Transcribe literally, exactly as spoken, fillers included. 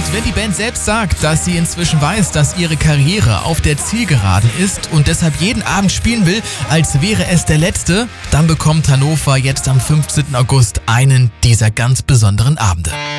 wenn die Band selbst sagt, dass sie inzwischen weiß, dass ihre Karriere auf der Zielgeraden ist und deshalb jeden Abend spielen will, als wäre es der letzte, dann bekommt Hannover jetzt am fünfzehnten August einen dieser ganz besonderen Abende.